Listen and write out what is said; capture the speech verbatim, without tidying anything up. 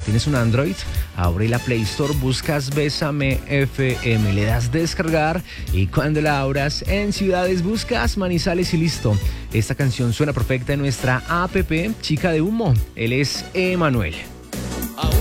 ¿Tienes un Android? Abre la Play Store, buscas Bésame F M, le das descargar y cuando la abras en ciudades buscas Manizales y listo. Esta canción suena perfecta en nuestra app Chica de Humo. Él es Emanuel.